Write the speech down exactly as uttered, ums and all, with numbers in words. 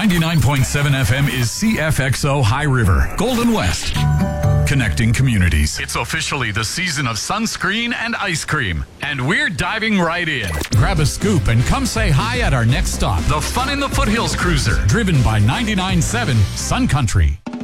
ninety-nine point seven F M is C F X O High River, Golden West. Connecting communities. It's officially the season of sunscreen and ice cream, and we're diving right in. Grab a scoop and come say hi at our next stop, the Fun in the Foothills Cruiser, driven by ninety-nine point seven Sun Country.